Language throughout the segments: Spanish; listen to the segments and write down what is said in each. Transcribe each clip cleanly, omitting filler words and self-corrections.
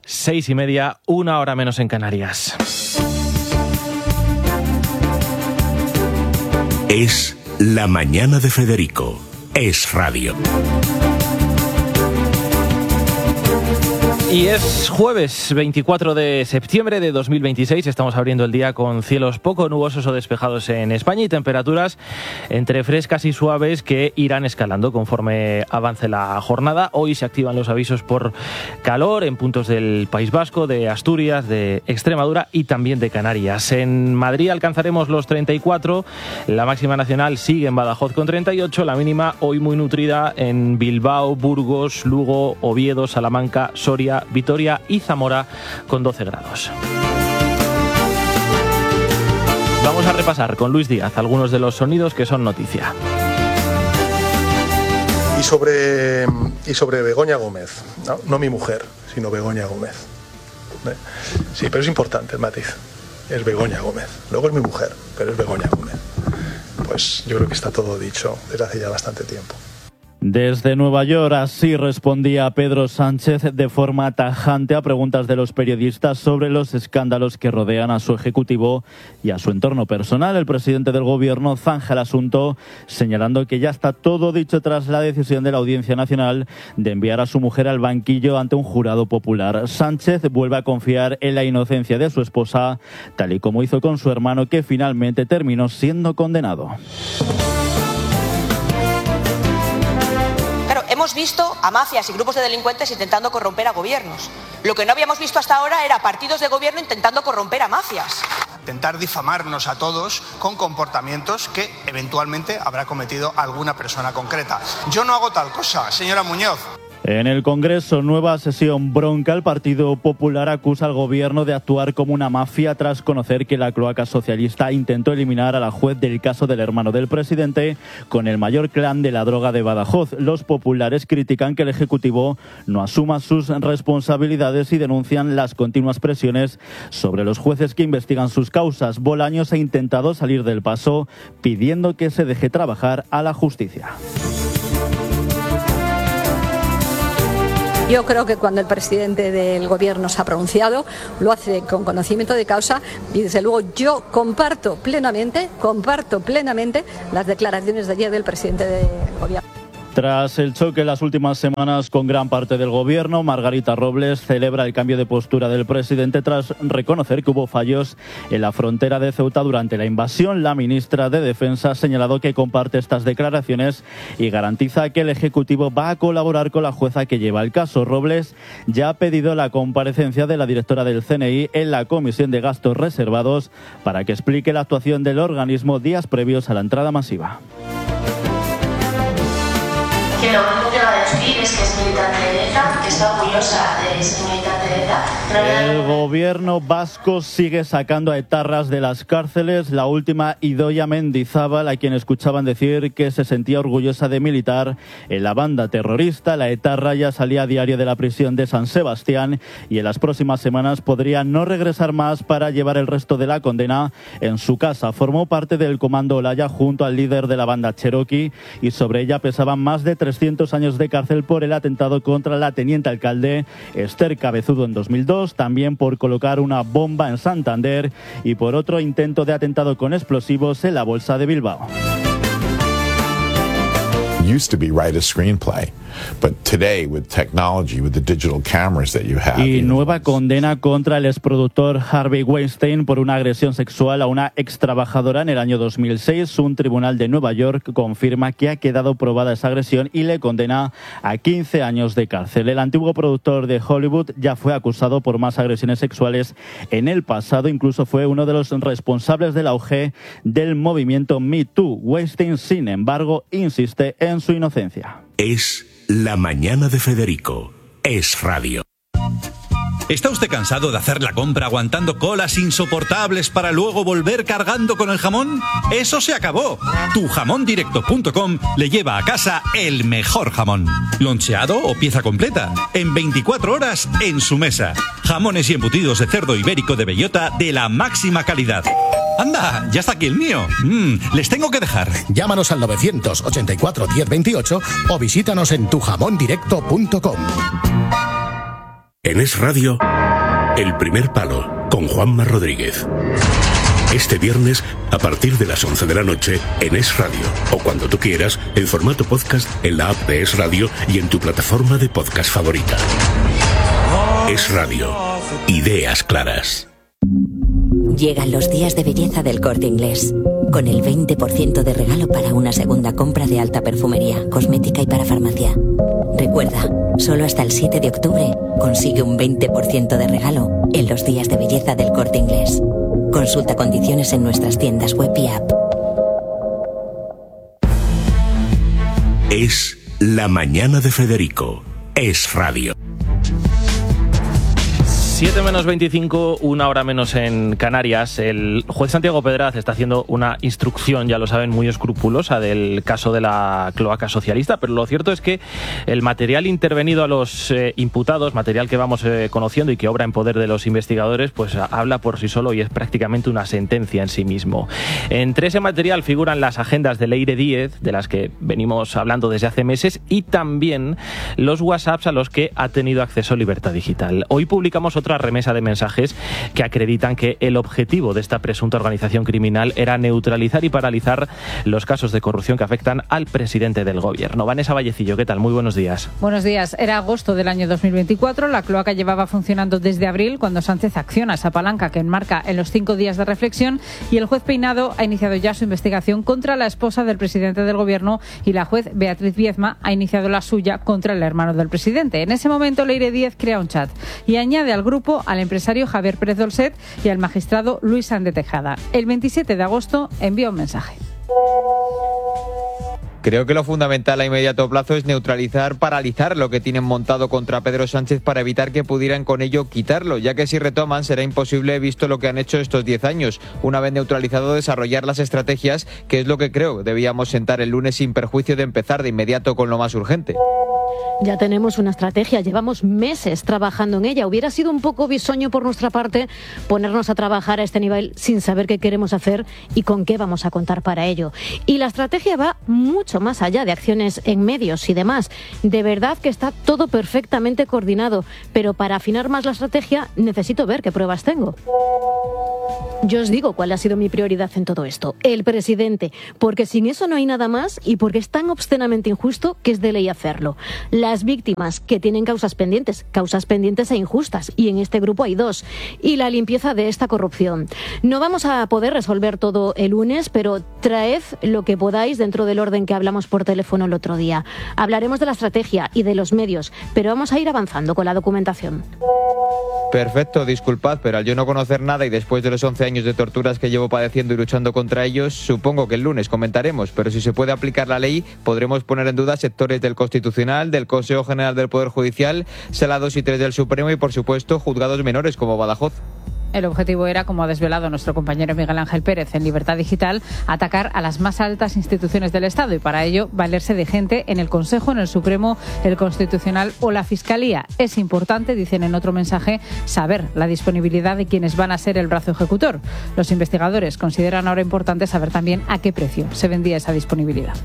6:30, 1 hora menos en Canarias. Es La Mañana de Federico. Es Radio. Y es jueves 24 de septiembre de 2026, estamos abriendo el día con cielos poco nubosos o despejados en España y temperaturas entre frescas y suaves que irán escalando conforme avance la jornada. Hoy se activan los avisos por calor en puntos del País Vasco, de Asturias, de Extremadura y también de Canarias. En Madrid alcanzaremos los 34, la máxima nacional sigue en Badajoz con 38, la mínima hoy muy nutrida en Bilbao, Burgos, Lugo, Oviedo, Salamanca, Soria, Vitoria y Zamora con 12 grados. Vamos a repasar con Luis Díaz algunos de los sonidos que son noticia. Y sobre Begoña Gómez, no mi mujer, sino Begoña Gómez. Sí, pero es importante el matiz. Es Begoña Gómez. Luego es mi mujer, pero es Begoña Gómez. Pues yo creo que está todo dicho desde hace ya bastante tiempo. Desde Nueva York, así respondía Pedro Sánchez de forma tajante a preguntas de los periodistas sobre los escándalos que rodean a su ejecutivo y a su entorno personal. El presidente del gobierno zanja el asunto, señalando que ya está todo dicho tras la decisión de la Audiencia Nacional de enviar a su mujer al banquillo ante un jurado popular. Sánchez vuelve a confiar en la inocencia de su esposa, tal y como hizo con su hermano, que finalmente terminó siendo condenado. Hemos visto a mafias y grupos de delincuentes intentando corromper a gobiernos. Lo que no habíamos visto hasta ahora era partidos de gobierno intentando corromper a mafias. Intentar difamarnos a todos con comportamientos que eventualmente habrá cometido alguna persona concreta. Yo no hago tal cosa, señora Muñoz. En el Congreso, nueva sesión bronca. El Partido Popular acusa al gobierno de actuar como una mafia tras conocer que la cloaca socialista intentó eliminar a la juez del caso del hermano del presidente con el mayor clan de la droga de Badajoz. Los populares critican que el Ejecutivo no asuma sus responsabilidades y denuncian las continuas presiones sobre los jueces que investigan sus causas. Bolaños ha intentado salir del paso pidiendo que se deje trabajar a la justicia. Yo creo que cuando el presidente del gobierno se ha pronunciado, lo hace con conocimiento de causa y desde luego yo comparto plenamente las declaraciones de ayer del presidente del gobierno. Tras el choque en las últimas semanas con gran parte del gobierno, Margarita Robles celebra el cambio de postura del presidente tras reconocer que hubo fallos en la frontera de Ceuta durante la invasión. La ministra de Defensa ha señalado que comparte estas declaraciones y garantiza que el Ejecutivo va a colaborar con la jueza que lleva el caso. Robles ya ha pedido la comparecencia de la directora del CNI en la Comisión de Gastos Reservados para que explique la actuación del organismo días previos a la entrada masiva. Que lo único que va a decir es que es militante de ETA, que está orgullosa de ser militante de ETA. El gobierno vasco sigue sacando a etarras de las cárceles. La última, Idoia Mendizábal, a quien escuchaban decir que se sentía orgullosa de militar en la banda terrorista. La etarra ya salía a diario de la prisión de San Sebastián y en las próximas semanas podría no regresar más para llevar el resto de la condena en su casa. Formó parte del Comando Olaya junto al líder de la banda Cherokee y sobre ella pesaban más de 300 años de cárcel por el atentado contra la teniente alcalde Esther Cabezudo en 2002, también por colocar una bomba en Santander y por otro intento de atentado con explosivos en la Bolsa de Bilbao. Used to be write a screenplay, but today with technology, with the digital cameras that you have. Y nueva condena contra el exproductor Harvey Weinstein por una agresión sexual a una extrabajadora en el año 2006. Un tribunal de Nueva York confirma que ha quedado probada esa agresión y le condena a 15 años de cárcel. El antiguo productor de Hollywood ya fue acusado por más agresiones sexuales en el pasado, incluso fue uno de los responsables del auge del movimiento Me Too. Weinstein, sin embargo, insiste en su inocencia. Es La Mañana de Federico. Es Radio. ¿Está usted cansado de hacer la compra aguantando colas insoportables para luego volver cargando con el jamón? ¡Eso se acabó! Tujamondirecto.com le lleva a casa el mejor jamón. Loncheado o pieza completa. En 24 horas en su mesa. Jamones y embutidos de cerdo ibérico de bellota de la máxima calidad. ¡Anda! ¡Ya está aquí el mío! Les tengo que dejar. Llámanos al 984 1028 o visítanos en tujamondirecto.com. En Es Radio, El primer palo, con Juanma Rodríguez. Este viernes, a partir de las 11 de la noche, en Es Radio, o cuando tú quieras, en formato podcast, en la app de Es Radio y en tu plataforma de podcast favorita. Es Radio. Ideas claras. Llegan los días de belleza del Corte Inglés, con el 20% de regalo para una segunda compra de alta perfumería, cosmética y para farmacia. Recuerda, solo hasta el 7 de octubre consigue un 20% de regalo en los días de belleza del Corte Inglés. Consulta condiciones en nuestras tiendas web y app. Es la mañana de Federico. Es Radio. 7 menos 25, una hora menos en Canarias. El juez Santiago Pedraz está haciendo una instrucción, ya lo saben, muy escrupulosa del caso de la cloaca socialista, pero lo cierto es que el material intervenido a los imputados, material que vamos conociendo y que obra en poder de los investigadores, pues habla por sí solo y es prácticamente una sentencia en sí mismo. Entre ese material figuran las agendas de Leire Díez, de las que venimos hablando desde hace meses, y también los WhatsApps a los que ha tenido acceso Libertad Digital. Hoy publicamos otra remesa de mensajes que acreditan que el objetivo de esta presunta organización criminal era neutralizar y paralizar los casos de corrupción que afectan al presidente del gobierno. Vanessa Vallecillo, ¿qué tal? Muy buenos días. Buenos días. Era agosto del año 2024. La cloaca llevaba funcionando desde abril, cuando Sánchez acciona esa palanca que enmarca en los 5 días de reflexión, y el juez Peinado ha iniciado ya su investigación contra la esposa del presidente del gobierno, y la juez Beatriz Viezma ha iniciado la suya contra el hermano del presidente. En ese momento, Leire Díez crea un chat y añade al grupo al empresario Javier Pérez Dolcet y al magistrado Luis Sánchez Tejada. El 27 de agosto envía un mensaje. Creo que lo fundamental a inmediato plazo es neutralizar, paralizar lo que tienen montado contra Pedro Sánchez para evitar que pudieran con ello quitarlo, ya que si retoman será imposible visto lo que han hecho estos 10 años. Una vez neutralizado, desarrollar las estrategias, que es lo que creo debíamos sentar el lunes sin perjuicio de empezar de inmediato con lo más urgente. Ya tenemos una estrategia, llevamos meses trabajando en ella. Hubiera sido un poco bisoño por nuestra parte ponernos a trabajar a este nivel sin saber qué queremos hacer y con qué vamos a contar para ello. Y la estrategia va mucho más allá de acciones en medios y demás. De verdad que está todo perfectamente coordinado, pero para afinar más la estrategia necesito ver qué pruebas tengo. Yo os digo cuál ha sido mi prioridad en todo esto: el presidente, porque sin eso no hay nada más y porque es tan obscenamente injusto que es de ley hacerlo. Las víctimas, que tienen causas pendientes e injustas, y en este grupo hay 2, y la limpieza de esta corrupción. No vamos a poder resolver todo el lunes, pero traed lo que podáis dentro del orden que hablamos por teléfono el otro día. Hablaremos de la estrategia y de los medios, pero vamos a ir avanzando con la documentación. Perfecto, disculpad, pero al yo no conocer nada y después de los 11 años de torturas que llevo padeciendo y luchando contra ellos, supongo que el lunes comentaremos, pero si se puede aplicar la ley, podremos poner en duda sectores del Constitucional, del Consejo General del Poder Judicial, Sala 2 y 3 del Supremo y, por supuesto, juzgados menores como Badajoz. El objetivo era, como ha desvelado nuestro compañero Miguel Ángel Pérez en Libertad Digital, atacar a las más altas instituciones del Estado y para ello valerse de gente en el Consejo, en el Supremo, el Constitucional o la Fiscalía. Es importante, dicen en otro mensaje, saber la disponibilidad de quienes van a ser el brazo ejecutor. Los investigadores consideran ahora importante saber también a qué precio se vendía esa disponibilidad.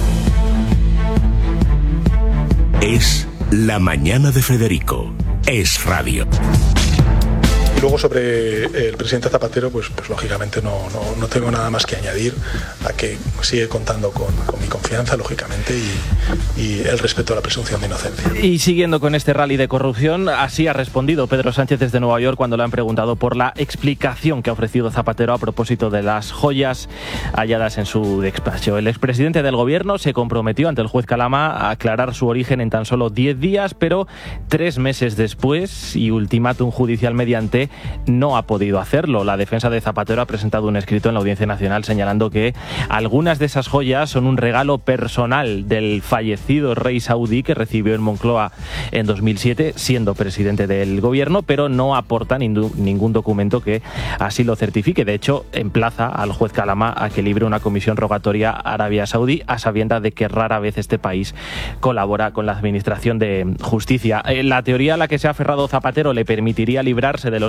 Es la mañana de Federico. Es Radio. Y luego sobre el presidente Zapatero, pues lógicamente no tengo nada más que añadir a que sigue contando con mi confianza, lógicamente, y el respeto a la presunción de inocencia. Y siguiendo con este rally de corrupción, así ha respondido Pedro Sánchez desde Nueva York cuando le han preguntado por la explicación que ha ofrecido Zapatero a propósito de las joyas halladas en su despacho. El expresidente del gobierno se comprometió ante el juez Calama a aclarar su origen en tan solo 10 días, pero 3 meses después y ultimátum judicial mediante, no ha podido hacerlo. La defensa de Zapatero ha presentado un escrito en la Audiencia Nacional señalando que algunas de esas joyas son un regalo personal del fallecido rey saudí que recibió en Moncloa en 2007, siendo presidente del gobierno, pero no aporta ningún documento que así lo certifique. De hecho, emplaza al juez Calama a que libre una comisión rogatoria a Arabia Saudí, a sabiendas de que rara vez este país colabora con la administración de justicia. La teoría a la que se ha aferrado Zapatero le permitiría librarse de los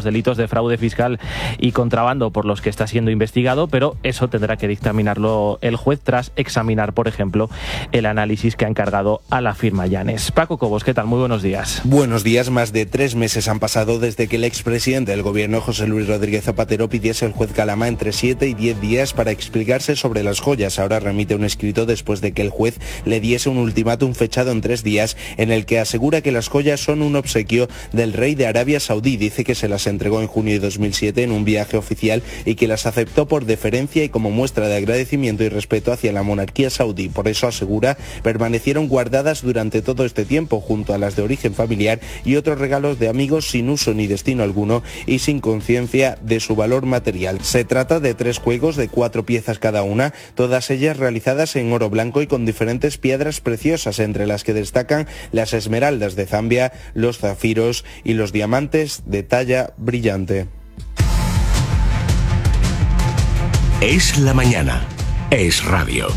delitos de fraude fiscal y contrabando por los que está siendo investigado, pero eso tendrá que dictaminarlo el juez tras examinar, por ejemplo, el análisis que ha encargado a la firma Llanes. Paco Cobos, ¿qué tal? Muy buenos días. Buenos días. Más de 3 meses han pasado desde que el expresidente del gobierno, José Luis Rodríguez Zapatero, pidiese al juez Calama entre 7 y 10 días para explicarse sobre las joyas. Ahora remite un escrito después de que el juez le diese un ultimátum fechado en 3 días en el que asegura que las joyas son un obsequio del rey de Arabia Saudí. Dice que se las entregó en junio de 2007 en un viaje oficial y que las aceptó por deferencia y como muestra de agradecimiento y respeto hacia la monarquía saudí. Por eso, asegura, permanecieron guardadas durante todo este tiempo junto a las de origen familiar y otros regalos de amigos sin uso ni destino alguno y sin conciencia de su valor material. Se trata de 3 juegos de 4 piezas cada una, todas ellas realizadas en oro blanco y con diferentes piedras preciosas, entre las que destacan las esmeraldas de Zambia, los zafiros y los diamantes de talla brillante. Es la mañana. Es radio.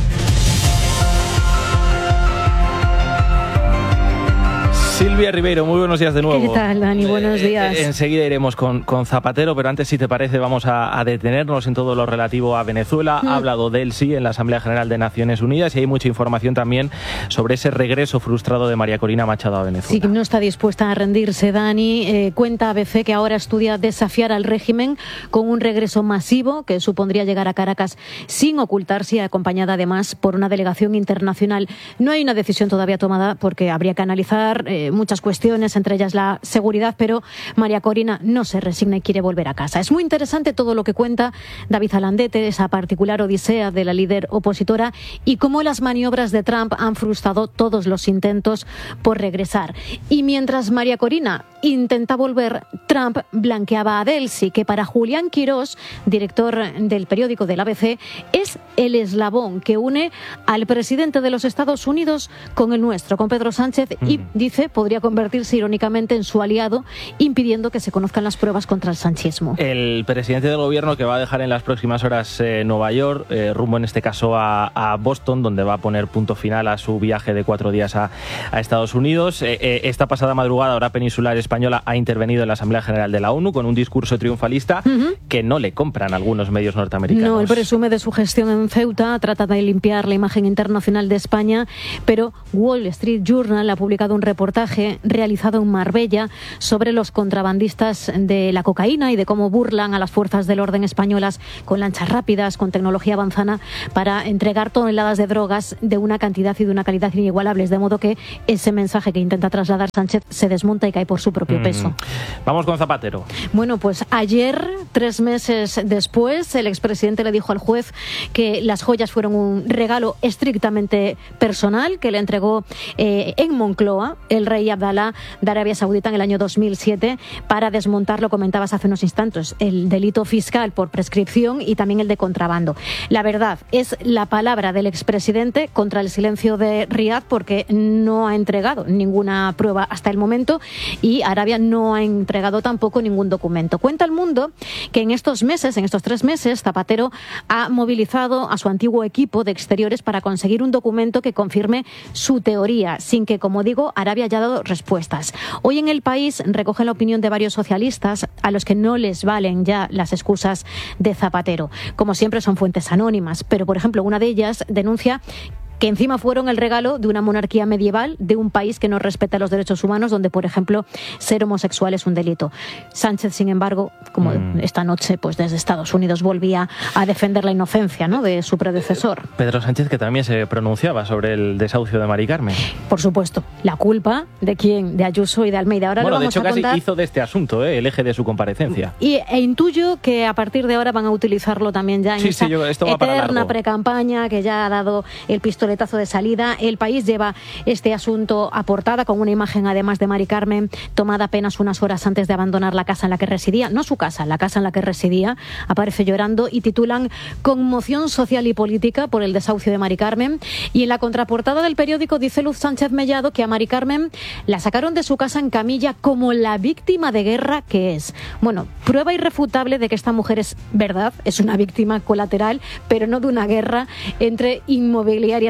Silvia Ribeiro, muy buenos días de nuevo. ¿Qué tal, Dani? Buenos días. Enseguida iremos con Zapatero, pero antes, si te parece, vamos a detenernos en todo lo relativo a Venezuela. Ha hablado de él, sí, en la Asamblea General de Naciones Unidas y hay mucha información también sobre ese regreso frustrado de María Corina Machado a Venezuela. Sí, no está dispuesta a rendirse, Dani. Cuenta ABC que ahora estudia desafiar al régimen con un regreso masivo que supondría llegar a Caracas sin ocultarse y acompañada además por una delegación internacional. No hay una decisión todavía tomada porque habría que analizar muchas cuestiones, entre ellas la seguridad, pero María Corina no se resigna y quiere volver a casa. Es muy interesante todo lo que cuenta David Alandete, esa particular odisea de la líder opositora y cómo las maniobras de Trump han frustrado todos los intentos por regresar. Y mientras María Corina intenta volver, Trump blanqueaba a Delcy, que para Julián Quirós, director del periódico del ABC, es el eslabón que une al presidente de los Estados Unidos con el nuestro, con Pedro Sánchez, y dice podría convertirse irónicamente en su aliado, impidiendo que se conozcan las pruebas contra el sanchismo. El presidente del gobierno, que va a dejar en las próximas horas Nueva York, rumbo en este caso a Boston, donde va a poner punto final a su viaje de 4 días a Estados Unidos. Esta pasada madrugada, hora peninsular española ha intervenido en la Asamblea General de la ONU con un discurso triunfalista que no le compran algunos medios norteamericanos. No, él presume de su gestión en Ceuta, trata de limpiar la imagen internacional de España, pero Wall Street Journal ha publicado un reportaje realizado en Marbella sobre los contrabandistas de la cocaína y de cómo burlan a las fuerzas del orden españolas con lanchas rápidas, con tecnología avanzada para entregar toneladas de drogas de una cantidad y de una calidad inigualables, de modo que ese mensaje que intenta trasladar Sánchez se desmonta y cae por su propio peso. Vamos con Zapatero. Bueno, pues ayer, 3 meses después, el expresidente le dijo al juez que las joyas fueron un regalo estrictamente personal que le entregó en Moncloa el rey Abdalá de Arabia Saudita en el año 2007 para desmontar, lo comentabas hace unos instantes, el delito fiscal por prescripción y también el de contrabando. La verdad es la palabra del expresidente contra el silencio de Riad, porque no ha entregado ninguna prueba hasta el momento y Arabia no ha entregado tampoco ningún documento. Cuenta El Mundo que en estos meses, en estos 3 meses, Zapatero ha movilizado a su antiguo equipo de exteriores para conseguir un documento que confirme su teoría, sin que, como digo, Arabia haya dado respuestas. Hoy en El País recogen la opinión de varios socialistas a los que no les valen ya las excusas de Zapatero. Como siempre son fuentes anónimas, pero por ejemplo una de ellas denuncia que encima fueron el regalo de una monarquía medieval, de un país que no respeta los derechos humanos, donde, por ejemplo, ser homosexual es un delito. Sánchez, sin embargo, como esta noche, pues desde Estados Unidos volvía a defender la inocencia, ¿no?, de su predecesor. Pedro Sánchez, que también se pronunciaba sobre el desahucio de Mari Carmen. Por supuesto. ¿La culpa de quién? De Ayuso y de Almeida. Ahora bueno, lo vamos de hecho, a contar. casi hizo de este asunto el eje de su comparecencia. E intuyo que a partir de ahora van a utilizarlo también ya en esa eterna precampaña que ya ha dado el pistoletazo de salida. El País lleva este asunto a portada con una imagen además de Mari Carmen tomada apenas unas horas antes de abandonar la casa en la que residía, no su casa, la casa en la que residía. Aparece llorando y titulan "Conmoción social y política por el desahucio de Mari Carmen", y en la contraportada del periódico dice Luz Sánchez Mellado que a Mari Carmen la sacaron de su casa en camilla como la víctima de guerra que es. Bueno, prueba irrefutable de que esta mujer es verdad, es una víctima colateral, pero no de una guerra entre inmobiliarias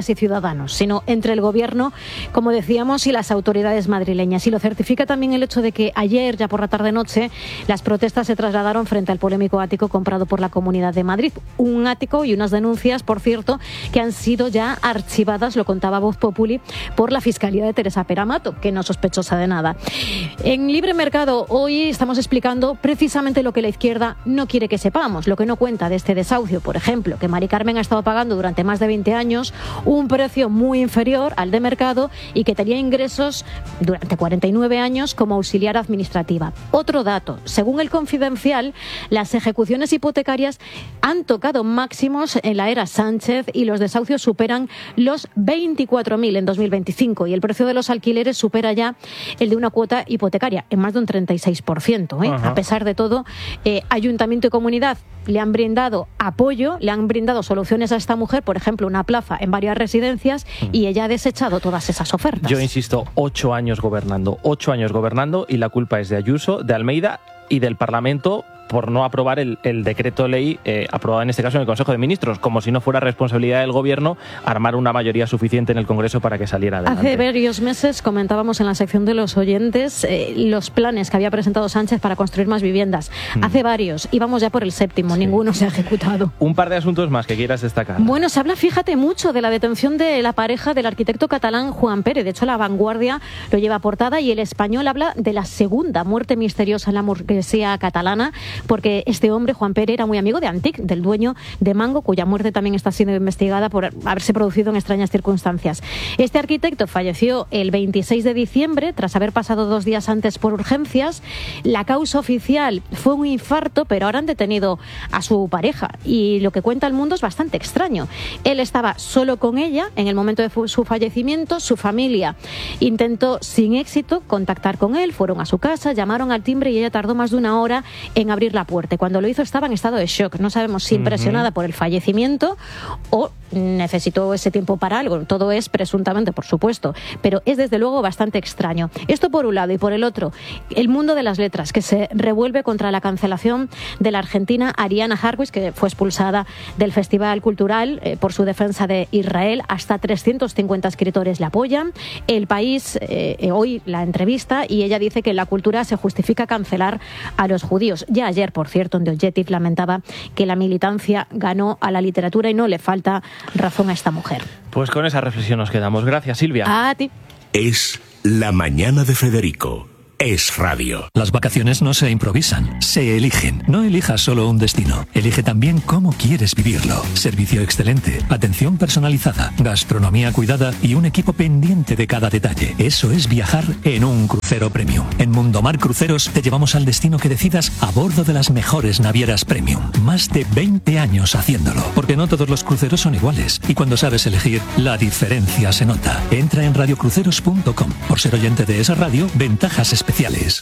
y ciudadanos, sino entre el Gobierno, como decíamos, y las autoridades madrileñas. Y lo certifica también el hecho de que ayer, ya por la tarde-noche, las protestas se trasladaron frente al polémico ático comprado por la Comunidad de Madrid. Un ático y unas denuncias, por cierto, que han sido ya archivadas, lo contaba Voz Populi, por la Fiscalía de Teresa Peramato, que no sospechosa de nada. En Libre Mercado hoy estamos explicando precisamente lo que la izquierda no quiere que sepamos, lo que no cuenta de este desahucio, por ejemplo, que Mari Carmen ha estado pagando durante más de 20 años un precio muy inferior al de mercado y que tenía ingresos durante 49 años como auxiliar administrativa. Otro dato, según el Confidencial, las ejecuciones hipotecarias han tocado máximos en la era Sánchez y los desahucios superan los 24.000 en 2025 y el precio de los alquileres supera ya el de una cuota hipotecaria en más de un 36%. A pesar de todo, Ayuntamiento y Comunidad le han brindado apoyo, le han brindado soluciones a esta mujer, por ejemplo, una plaza en varias residencias, y ella ha desechado todas esas ofertas. Yo insisto, 8 años gobernando y la culpa es de Ayuso, de Almeida y del Parlamento por no aprobar el decreto ley aprobado en este caso en el Consejo de Ministros, como si no fuera responsabilidad del Gobierno armar una mayoría suficiente en el Congreso para que saliera adelante. Hace varios meses comentábamos en la sección de los oyentes los planes que había presentado Sánchez para construir más viviendas. Hace varios, y vamos ya por el 7º, ninguno se ha ejecutado. Un par de asuntos más que quieras destacar. Bueno, se habla, fíjate, mucho de la detención de la pareja del arquitecto catalán Juan Pérez. De hecho, La Vanguardia lo lleva a portada y El Español habla de la segunda muerte misteriosa en la burguesía catalana, porque este hombre, Juan Pérez, era muy amigo de Antic, del dueño de Mango, cuya muerte también está siendo investigada por haberse producido en extrañas circunstancias. Este arquitecto falleció el 26 de diciembre, tras haber pasado 2 días antes por urgencias. La causa oficial fue un infarto, pero ahora han detenido a su pareja. Y lo que cuenta El Mundo es bastante extraño. Él estaba solo con ella en el momento de su fallecimiento. Su familia intentó sin éxito contactar con él, fueron a su casa, llamaron al timbre y ella tardó más de 1 hora en abrir la puerta. Cuando lo hizo estaba en estado de shock. No sabemos si impresionada por el fallecimiento o necesitó ese tiempo para algo. Todo es presuntamente, por supuesto, pero es desde luego bastante extraño. Esto por un lado, y por el otro, el mundo de las letras, que se revuelve contra la cancelación de la argentina Ariana Harwitz, que fue expulsada del Festival Cultural por su defensa de Israel. Hasta 350 escritores la apoyan. El País hoy la entrevista y ella dice que en la cultura se justifica cancelar a los judíos. Ya ayer, por cierto, en The Objective lamentaba que la militancia ganó a la literatura y no le falta razón a esta mujer. Pues con esa reflexión nos quedamos. Gracias, Silvia. A ti. Es La Mañana de Federico. Es Radio. Las vacaciones no se improvisan, se eligen. No elijas solo un destino, elige también cómo quieres vivirlo. Servicio excelente, atención personalizada, gastronomía cuidada y un equipo pendiente de cada detalle. Eso es viajar en un crucero premium. En Mundomar Cruceros te llevamos al destino que decidas a bordo de las mejores navieras premium. Más de 20 años haciéndolo, porque no todos los cruceros son iguales. Y cuando sabes elegir, la diferencia se nota. Entra en radiocruceros.com. Por ser oyente de esa radio, ventajas especiales.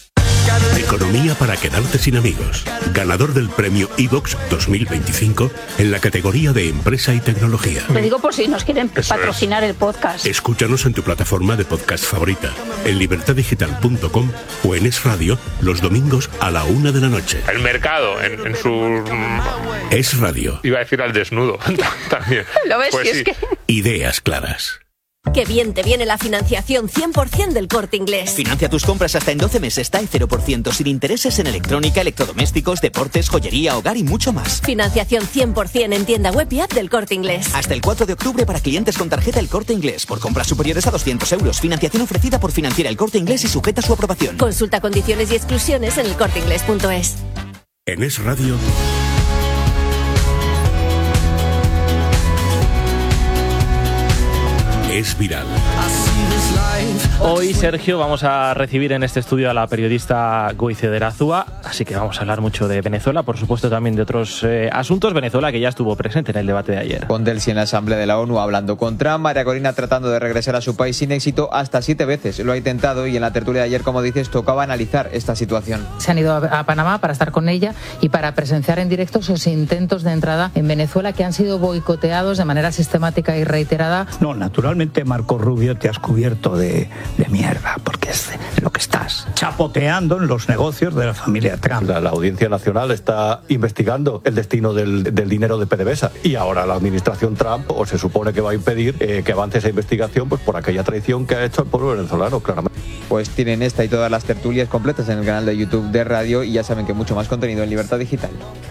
Economía para quedarte sin amigos. Ganador del premio iVox 2025 en la categoría de Empresa y Tecnología. Lo digo por si nos quieren patrocinar el podcast. Escúchanos en tu plataforma de podcast favorita, en libertadigital.com o en Es Radio los domingos a la 1 de la noche. El mercado en su... Es Radio. Iba a decir al desnudo también. ¿Lo ves? Pues si sí. es que... Ideas claras. Qué bien te viene la financiación 100% del Corte Inglés. Financia tus compras hasta en 12 meses, TAE 0%, sin intereses en electrónica, electrodomésticos, deportes, joyería, hogar y mucho más. Financiación 100% en tienda web y app del Corte Inglés. Hasta el 4 de octubre para clientes con tarjeta El Corte Inglés. Por compras superiores a 200 euros. Financiación ofrecida por Financiera El Corte Inglés y sujeta a su aprobación. Consulta condiciones y exclusiones en elcorteinglés.es. En Es Radio... Es viral. Hoy, Sergio, vamos a recibir en este estudio a la periodista Goize de Erazúa, así que vamos a hablar mucho de Venezuela, por supuesto también de otros asuntos. Venezuela, que ya estuvo presente en el debate de ayer. Con Delcy en la Asamblea de la ONU hablando con Trump, María Corina tratando de regresar a su país sin éxito, hasta 7 veces lo ha intentado, y en la tertulia de ayer, como dices, tocaba analizar esta situación. Se han ido a Panamá para estar con ella y para presenciar en directo esos intentos de entrada en Venezuela que han sido boicoteados de manera sistemática y reiterada. No, naturalmente, Marco Rubio, te has cubierto pedazo de mierda, porque es lo que estás, chapoteando en los negocios de la familia Trump. La Audiencia Nacional está investigando el destino del dinero de PDVSA y ahora la administración Trump o se supone que va a impedir que avance esa investigación pues por aquella traición que ha hecho el pueblo venezolano, claramente. Pues tienen esta y todas las tertulias completas en el canal de YouTube de Radio y ya saben que mucho más contenido en Libertad Digital.